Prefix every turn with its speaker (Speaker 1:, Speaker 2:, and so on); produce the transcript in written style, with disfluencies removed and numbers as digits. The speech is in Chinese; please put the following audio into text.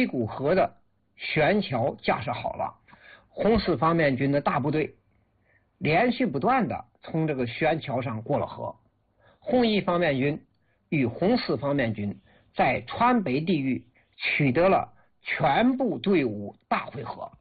Speaker 1: 黑谷河的悬桥架设好了，红四方面军的大部队连续不断的从这个悬桥上过了河。红一方面军与红四方面军在川北地域取得了全部队伍大会合。